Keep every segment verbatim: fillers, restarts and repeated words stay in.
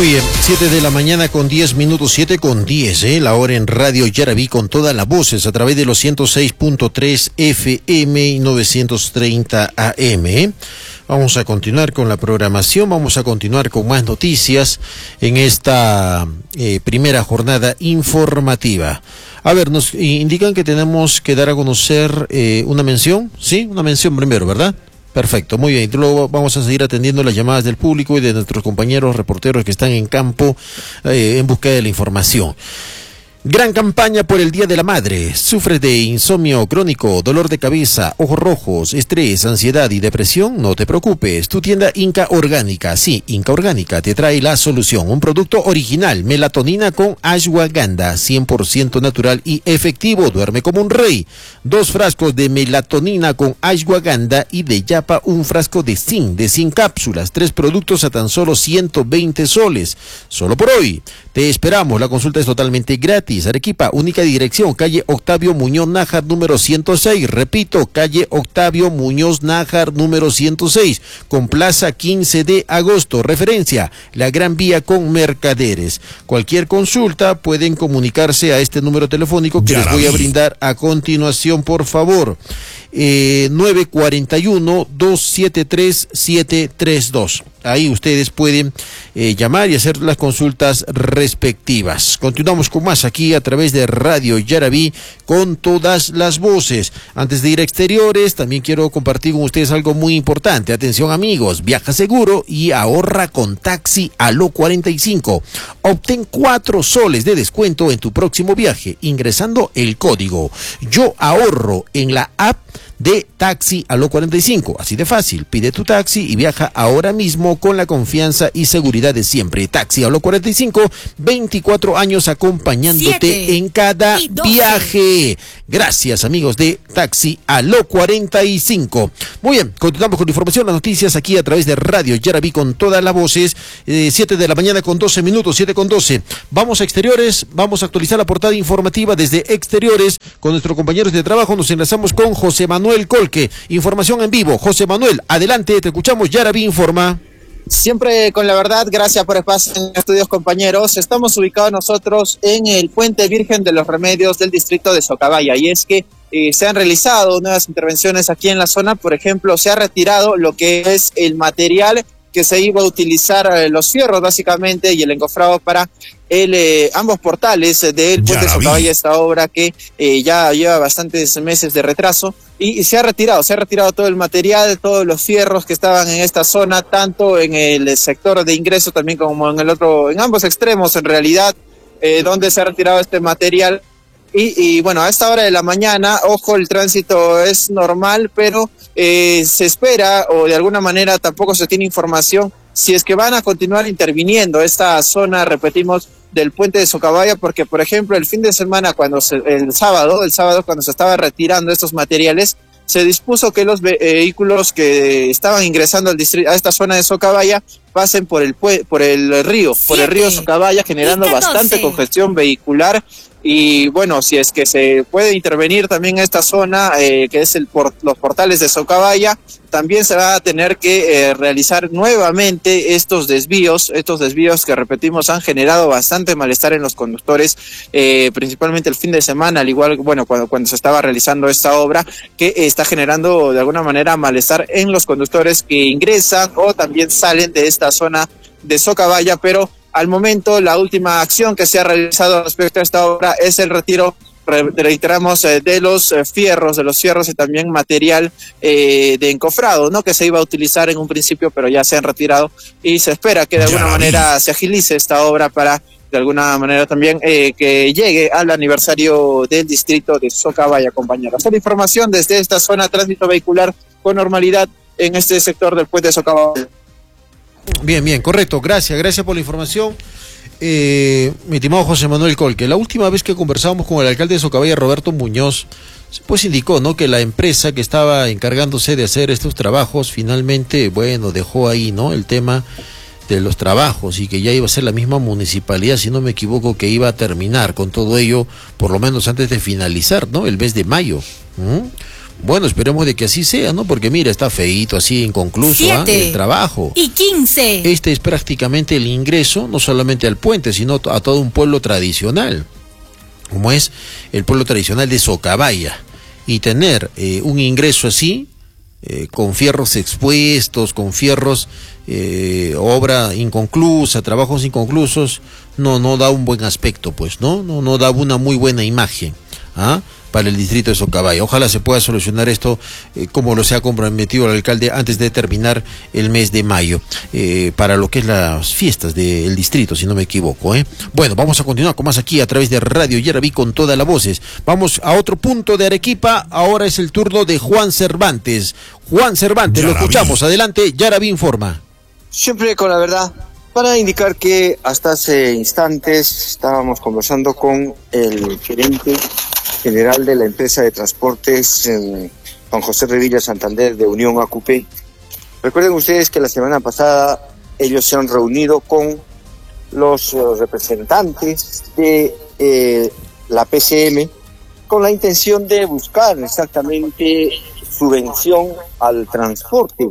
Muy bien, siete de la mañana con diez minutos, siete con diez, ¿eh? La hora en Radio Yaraví con todas las voces a través de los ciento seis punto tres F M y novecientos treinta A M, ¿eh? Vamos a continuar con la programación, vamos a continuar con más noticias en esta eh, primera jornada informativa. A ver, nos indican que tenemos que dar a conocer eh, una mención, ¿sí? Una mención primero, ¿verdad? Perfecto, muy bien. Luego vamos a seguir atendiendo las llamadas del público y de nuestros compañeros reporteros que están en campo eh, en busca de la información. Gran campaña por el Día de la Madre. ¿Sufres de insomnio crónico, dolor de cabeza, ojos rojos, estrés, ansiedad y depresión? No te preocupes. Tu tienda Inca Orgánica, sí, Inca Orgánica, te trae la solución. Un producto original, melatonina con ashwagandha, cien por ciento natural y efectivo. Duerme como un rey. Dos frascos de melatonina con ashwagandha y de yapa un frasco de zinc, de cien cápsulas. Tres productos a tan solo ciento veinte soles. Solo por hoy. Te esperamos. La consulta es totalmente gratis. Arequipa, única dirección, calle Octavio Muñoz Nájar, número ciento seis. Repito, calle Octavio Muñoz Nájar, número ciento seis, con plaza quince de agosto. Referencia, la Gran Vía con Mercaderes. Cualquier consulta pueden comunicarse a este número telefónico que les voy a brindar a continuación, por favor. Eh, nueve cuatro uno, dos siete tres, siete tres dos. Ahí ustedes pueden eh, llamar y hacer las consultas respectivas. Continuamos con más aquí a través de Radio Yaraví con todas las voces. Antes de ir a exteriores, también quiero compartir con ustedes algo muy importante. Atención amigos, viaja seguro y ahorra con Taxi Aló cuarenta y cinco. Obtén cuatro soles de descuento en tu próximo viaje ingresando el código Yo Ahorro en la app de Taxi Aló cuarenta y cinco. Así de fácil, pide tu taxi y viaja ahora mismo con la confianza y seguridad de siempre. Taxi Aló cuarenta y cinco, veinticuatro años acompañándote Siete en cada viaje. Gracias amigos de Taxi Aló cuarenta y cinco. Muy bien, continuamos con información, las noticias aquí a través de Radio Yaraví con todas las voces. eh, siete de la mañana con doce minutos, siete con doce. Vamos a exteriores, vamos a actualizar la portada informativa desde exteriores con nuestros compañeros de trabajo. Nos enlazamos con José Manuel Colque. Información en vivo. José Manuel, adelante, te escuchamos. Yaraví informa. Siempre con la verdad, gracias por el espacio en estudios, compañeros. Estamos ubicados nosotros en el Puente Virgen de los Remedios del distrito de Socabaya, y es que eh, se han realizado nuevas intervenciones aquí en la zona. Por ejemplo, se ha retirado lo que es el material que se iba a utilizar, eh, los fierros básicamente y el encofrado para el, eh, ambos portales del Puente de Socabaya, esta obra que eh, ya lleva bastantes meses de retraso, y, y se ha retirado, se ha retirado todo el material, todos los fierros que estaban en esta zona, tanto en el sector de ingreso también como en el otro, en ambos extremos en realidad, eh, donde se ha retirado este material. Y, y bueno, a esta hora de la mañana, ojo, el tránsito es normal, pero eh, se espera, o de alguna manera tampoco se tiene información, si es que van a continuar interviniendo esta zona, repetimos, del Puente de Socabaya, porque por ejemplo el fin de semana, cuando se, el sábado, el sábado cuando se estaba retirando estos materiales, se dispuso que los vehículos que estaban ingresando al distrito, a esta zona de Socabaya, pasen por el por el río, por el río Socabaya, generando bastante congestión vehicular. Y bueno, si es que se puede intervenir también en esta zona, eh, que es el por, los portales de Socabaya, también se va a tener que eh, realizar nuevamente estos desvíos, estos desvíos que repetimos han generado bastante malestar en los conductores, eh, principalmente el fin de semana, al igual, bueno, cuando, cuando se estaba realizando esta obra, que está generando de alguna manera malestar en los conductores que ingresan o también salen de esta zona de Socabaya, pero al momento la última acción que se ha realizado respecto a esta obra es el retiro, reiteramos, eh, de los eh, fierros, de los fierros y también material eh, de encofrado, ¿no? Que se iba a utilizar en un principio, pero ya se han retirado y se espera que de alguna manera se agilice esta obra para de alguna manera también eh, que llegue al aniversario del distrito de Socabaya, compañeros. Esta información desde esta zona, tránsito vehicular con normalidad en este sector del Puente de Socabaya. Bien, bien, correcto. Gracias, gracias por la información. Eh, mi estimado José Manuel Colque, la última vez que conversábamos con el alcalde de Socabaya, Roberto Muñoz, pues indicó, ¿no?, que la empresa que estaba encargándose de hacer estos trabajos finalmente, bueno, dejó ahí, ¿no?, el tema de los trabajos y que ya iba a ser la misma municipalidad, si no me equivoco, que iba a terminar con todo ello, por lo menos antes de finalizar, ¿no?, el mes de mayo. ¿Mm? Bueno, esperemos de que así sea, ¿no? Porque mira, está feíto, así inconcluso, ¿ah? El trabajo. Y quince. Este es prácticamente el ingreso, no solamente al puente, sino a todo un pueblo tradicional, como es el pueblo tradicional de Socabaya. Y tener eh, un ingreso así, eh, con fierros expuestos, con fierros, eh, obra inconclusa, trabajos inconclusos, no, no da un buen aspecto, pues, ¿no? No, no da una muy buena imagen, ¿ah? Para el distrito de Socabaya. Ojalá se pueda solucionar esto eh, como lo se ha comprometido el alcalde antes de terminar el mes de mayo, eh, para lo que es las fiestas del distrito, si no me equivoco, ¿eh? Bueno, vamos a continuar con más aquí a través de Radio Yaraví con todas las voces. Vamos a otro punto de Arequipa, ahora es el turno de Juan Cervantes. Juan Cervantes, Yaraví. Lo escuchamos, adelante, Yaraví informa. Siempre con la verdad, para indicar que hasta hace instantes estábamos conversando con el gerente general de la empresa de transportes eh, Juan José Revilla Santander de Unión A Q P. Recuerden ustedes que la semana pasada ellos se han reunido con los uh, representantes de eh, la P C M con la intención de buscar exactamente subvención al transporte,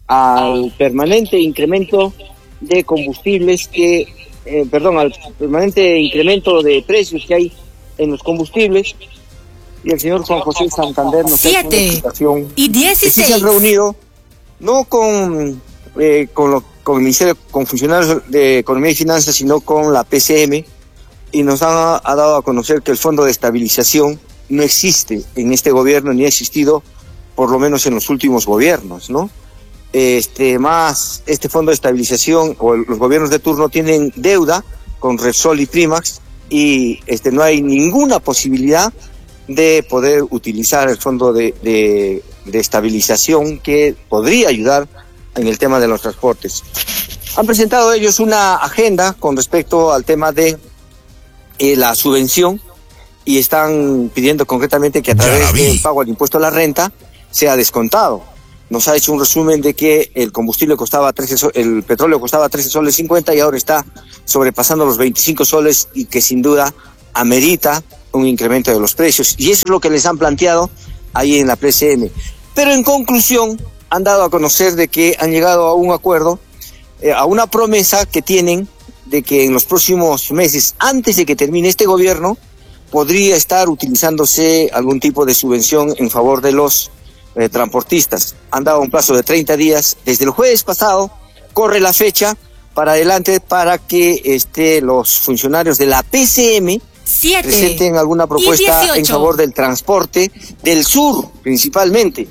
al permanente incremento de combustibles que, eh, perdón, al permanente incremento de precios que hay en los combustibles. Y el señor Juan José Santander nos ha hecho una explicación y dieciséis. Que se han reunido no con eh, con, lo, con el Ministerio, con funcionarios de Economía y Finanzas, sino con la P C M, y nos ha, ha dado a conocer que el Fondo de Estabilización no existe en este gobierno, ni ha existido por lo menos en los últimos gobiernos, ¿no? Este, más este Fondo de Estabilización o el, los gobiernos de turno tienen deuda con Repsol y Primax, y este no hay ninguna posibilidad de poder utilizar el fondo de, de, de estabilización que podría ayudar en el tema de los transportes. Han presentado ellos una agenda con respecto al tema de eh, la subvención, y están pidiendo concretamente que a través del pago al impuesto a la renta sea descontado. Nos ha hecho un resumen de que el combustible costaba trece so- el petróleo costaba trece soles cincuenta y ahora está sobrepasando los veinticinco soles, y que sin duda amerita un incremento de los precios, y eso es lo que les han planteado ahí en la P C M. Pero en conclusión han dado a conocer de que han llegado a un acuerdo, eh, a una promesa que tienen de que en los próximos meses, antes de que termine este gobierno, podría estar utilizándose algún tipo de subvención en favor de los eh, transportistas. Han dado un plazo de treinta días, desde el jueves pasado corre la fecha para adelante para que este, los funcionarios de la P C M Siete. presenten alguna propuesta en favor del transporte del sur, principalmente,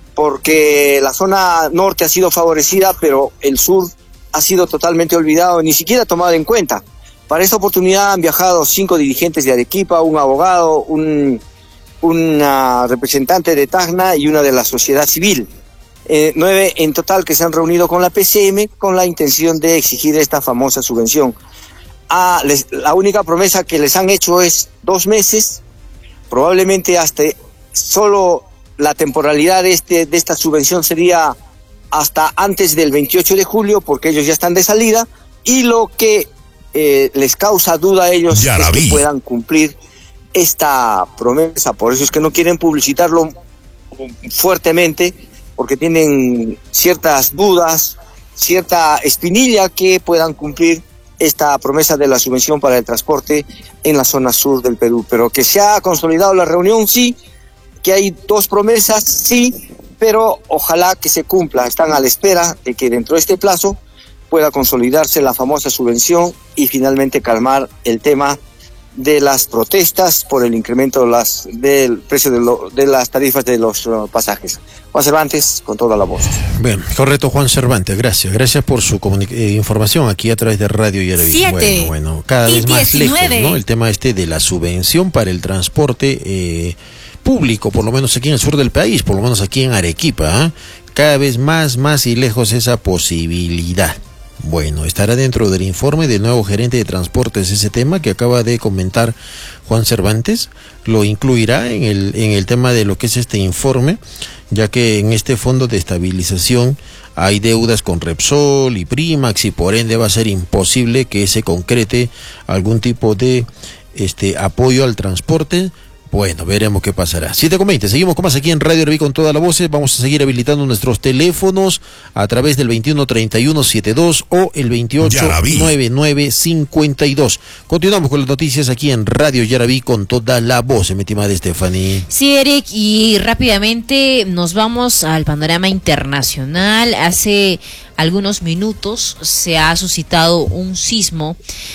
porque la zona norte ha sido favorecida, pero el sur ha sido totalmente olvidado, ni siquiera tomado en cuenta. Para esta oportunidad han viajado cinco dirigentes de Arequipa, un abogado, un una representante de Tacna y una de la sociedad civil. Eh, nueve en total que se han reunido con la P C M con la intención de exigir esta famosa subvención. Ah, les, la única promesa que les han hecho es dos meses, probablemente hasta solo la temporalidad de, este, de esta subvención sería hasta antes del veintiocho de julio, porque ellos ya están de salida, y lo que eh, les causa duda a ellos ya es que puedan cumplir esta promesa. Por eso es que no quieren publicitarlo fuertemente, porque tienen ciertas dudas, cierta espinilla que puedan cumplir esta promesa de la subvención para el transporte en la zona sur del Perú. Pero que se ha consolidado la reunión, sí, que hay dos promesas, sí, pero ojalá que se cumpla. Están a la espera de que dentro de este plazo pueda consolidarse la famosa subvención y finalmente calmar el tema de las protestas por el incremento de las, del precio de, lo, de las tarifas de los uh, pasajes. Juan Cervantes, con toda la voz. Bien, correcto, Juan Cervantes, gracias. Gracias por su comunica- eh, información aquí a través de Radio Yaraví. Siete. Bueno, bueno, cada vez más lejos, ¿no? El tema este de la subvención para el transporte eh, público, por lo menos aquí en el sur del país, por lo menos aquí en Arequipa, ¿eh? Cada vez más, más y lejos esa posibilidad. Bueno, estará dentro del informe del nuevo gerente de transportes ese tema que acaba de comentar Juan Cervantes. Lo incluirá en el en el tema de lo que es este informe, ya que en este fondo de estabilización hay deudas con Repsol y Primax, y por ende va a ser imposible que se concrete algún tipo de este apoyo al transporte Bueno, veremos qué pasará. siete con veinte, seguimos con más aquí en Radio Yaraví con toda la voz. Vamos a seguir habilitando nuestros teléfonos a través del veintiuno treinta y uno setenta y dos o el veintiocho noventa y nueve cincuenta y dos. Continuamos con las noticias aquí en Radio Yaraví con toda la voz, mi estimada Stephanie. Sí, Eric, y rápidamente nos vamos al panorama internacional. Hace algunos minutos se ha suscitado un sismo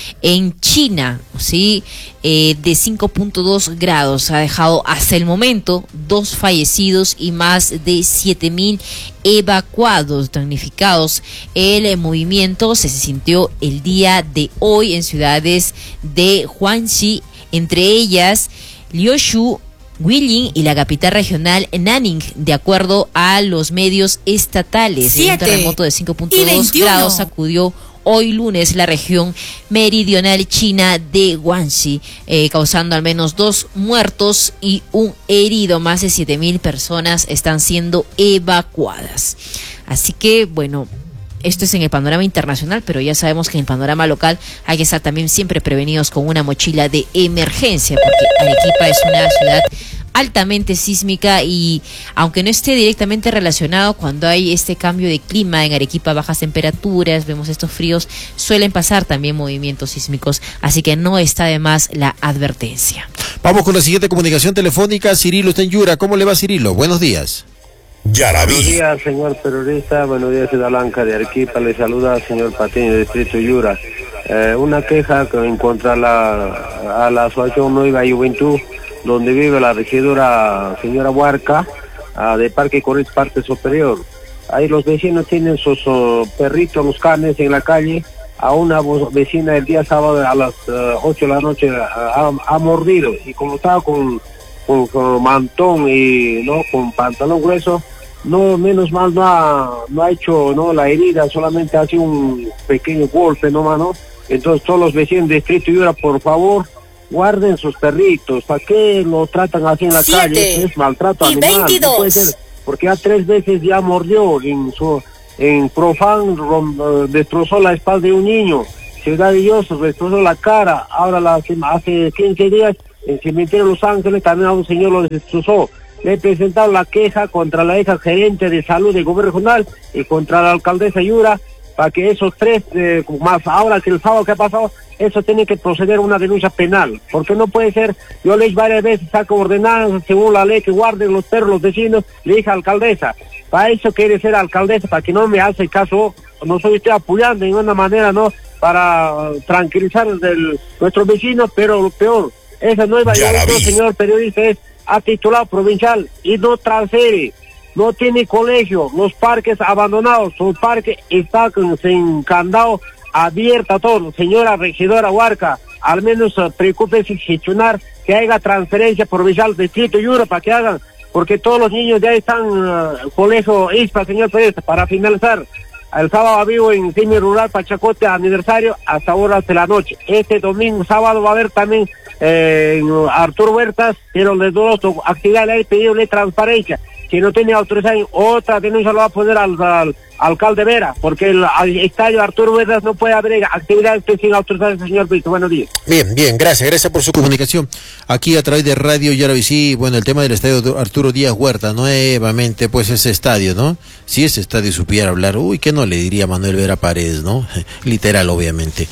en China, ¿sí? Eh, de cinco punto dos grados. Ha dejado hasta el momento dos fallecidos y más de siete mil evacuados, damnificados. El eh, movimiento se sintió el día de hoy en ciudades de Huangxi, entre ellas Liuzhou, Guilin y la capital regional Nanning, de acuerdo a los medios estatales. Un terremoto de cinco punto dos grados sacudió hoy lunes la región meridional china de Guangxi, eh, causando al menos dos muertos y un herido. Más de siete mil personas están siendo evacuadas. Así que, bueno, esto es en el panorama internacional, pero ya sabemos que en el panorama local hay que estar también siempre prevenidos con una mochila de emergencia, porque Arequipa es una ciudad altamente sísmica y aunque no esté directamente relacionado, cuando hay este cambio de clima en Arequipa, bajas temperaturas, vemos estos fríos, suelen pasar también movimientos sísmicos, así que no está de más la advertencia. Vamos con la siguiente comunicación telefónica. Cirilo está en Yura. ¿Cómo le va, Cirilo? Buenos días. Yaraví. Buenos días, señor periodista. Buenos días, Ciudad Blanca de Arequipa. Le saluda al señor Patiño, del distrito Yura. Eh, una queja que en contra la, a la Asociación Nueva Juventud, donde vive la regidora señora Huarca, uh, de Parque Corrientes, parte superior. Ahí los vecinos tienen sus uh, perritos, los canes en la calle. A una vecina el día sábado a las uh, ocho de la noche uh, ha, ha mordido, y como estaba con, con, con mantón y no con pantalón grueso, no, menos mal no ha, no ha hecho no la herida, solamente ha sido un pequeño golpe nomás, ¿no? Entonces todos los vecinos de Distrito Yura, por favor, guarden sus perritos. ¿Para qué lo tratan así en la Siete. calle? Es maltrato animal. veintidós. No puede ser, porque ya tres veces ya mordió en su en Profán, rom, uh, destrozó la espalda de un niño. Ciudad de Dios destrozó la cara. Ahora la, hace quince días en Cementerio Los Ángeles también a un señor lo destrozó. Le he presentado la queja contra la ex gerente de salud del gobierno regional y contra la alcaldesa Yura, para que esos tres, eh, más ahora que el sábado que ha pasado, eso tiene que proceder a una denuncia penal, porque no puede ser. Yo le dije varias veces, saco ordenanzas según la ley que guarden los perros los vecinos. Le dije a alcaldesa, para eso quiere ser alcaldesa, para que no me hace caso. No soy usted apoyando de una manera, no, para tranquilizar del, nuestros vecinos, pero lo peor, esa nueva Juventud, señor periodista, es a titular provincial y no transfiere. No tiene colegio, los parques abandonados, su parque está con, sin candado abierto a todos. Señora regidora Huarca, al menos uh, preocúpese gestionar que haya transferencia provincial de Distrito Yura para que hagan, porque todos los niños ya están uh, colegio I S P A, señor periodista. Para finalizar, el sábado vivo en Semi Rural Pachacote, aniversario, hasta horas de la noche. Este domingo, sábado, va a haber también eh, Arturo Huertas, pero de dos actividades le he pedido de transparencia. Si no tiene autorización, otra denuncia lo va a poner al, al alcalde Vera, porque el, el estadio Arturo Huertas no puede haber actividades sin autorización, señor Pito. Buenos días. Bien, bien, gracias, gracias por su comunicación. Aquí a través de Radio Yaraví, sí, bueno, el tema del estadio de Arturo Díaz Huerta, nuevamente, pues ese estadio, ¿no? Si ese estadio supiera hablar, uy, ¿qué no le diría Manuel Vera Paredes, no? Literal, obviamente.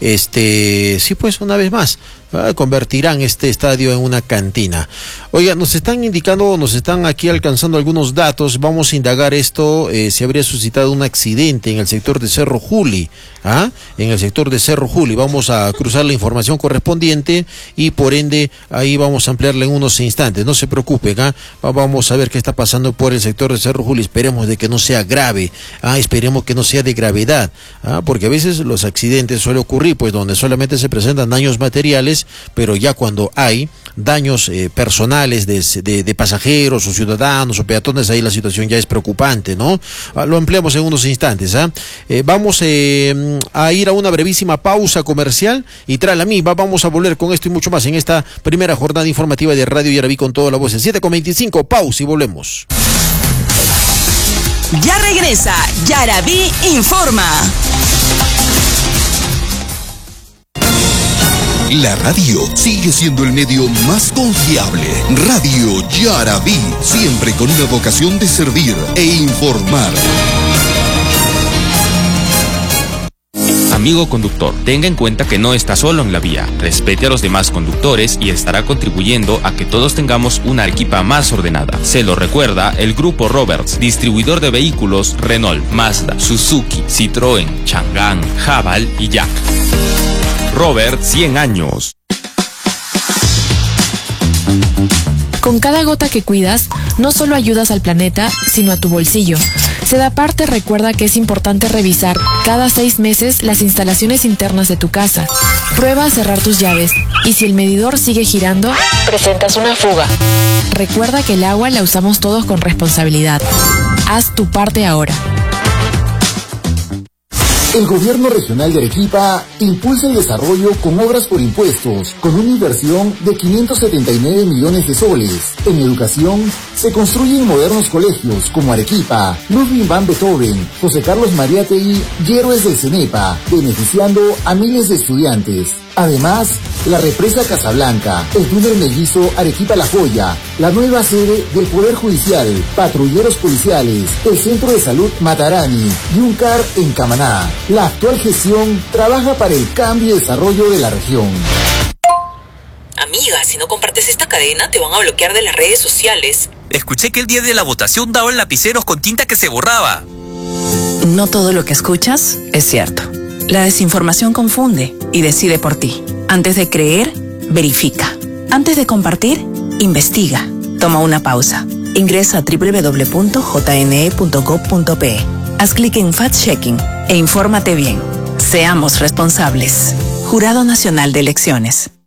Este, sí, pues, una vez más, ¿verdad? Convertirán este estadio en una cantina. Oiga, nos están indicando, nos están aquí alcanzando algunos datos, vamos a indagar esto. Eh, se habría suscitado un accidente en el sector de Cerro Juli, ¿ah? En el sector de Cerro Juli, vamos a cruzar la información correspondiente y por ende ahí vamos a ampliarla en unos instantes, no se preocupen, ¿ah? Vamos a ver qué está pasando por el sector de Cerro Juli, esperemos de que no sea grave, ¿ah? Esperemos que no sea de gravedad, ¿ah? Porque a veces los accidentes suelen ocurrir pues donde solamente se presentan daños materiales, pero ya cuando hay daños eh, personales de, de, de pasajeros o ciudadanos o peatones, ahí la situación ya es preocupante, ¿no? Ah, lo empleamos en unos instantes, ¿ah? Eh, vamos eh, a ir a una brevísima pausa comercial y tras la misma vamos a volver con esto y mucho más en esta primera jornada informativa de Radio Yaraví con toda la voz. En siete con veinticinco, pausa y volvemos. Ya regresa Yaraví Informa. La radio sigue siendo el medio más confiable. Radio Yarabí, siempre con una vocación de servir e informar. Amigo conductor, tenga en cuenta que no está solo en la vía. Respete a los demás conductores y estará contribuyendo a que todos tengamos una Arequipa más ordenada. Se lo recuerda el Grupo Roberts, distribuidor de vehículos Renault, Mazda, Suzuki, Citroën, Chang'an, Haval y Jack. Robert, cien años. Con cada gota que cuidas, no solo ayudas al planeta, sino a tu bolsillo. Sedaparte recuerda que es importante revisar cada seis meses las instalaciones internas de tu casa. Prueba a cerrar tus llaves y si el medidor sigue girando, presentas una fuga. Recuerda que el agua la usamos todos con responsabilidad. Haz tu parte ahora. El Gobierno Regional de Arequipa impulsa el desarrollo con obras por impuestos, con una inversión de quinientos setenta y nueve millones de soles. En educación, se construyen modernos colegios como Arequipa, Ludwig van Beethoven, José Carlos Mariátegui y Héroes del CENEPA, beneficiando a miles de estudiantes. Además, la represa Casablanca, el túnel mellizo Arequipa-La Joya, la nueva sede del Poder Judicial, patrulleros policiales, el Centro de Salud Matarani y un C A R en Camaná. La actual gestión trabaja para el cambio y desarrollo de la región. Amiga, si no compartes esta cadena te van a bloquear de las redes sociales. Escuché que el día de la votación daban lapiceros con tinta que se borraba. No todo lo que escuchas es cierto. La desinformación confunde y decide por ti. Antes de creer, verifica. Antes de compartir, investiga. Toma una pausa. Ingresa a doble u doble u doble u punto j n e punto gob punto p e. Haz clic en Fact Checking e infórmate bien. Seamos responsables. Jurado Nacional de Elecciones.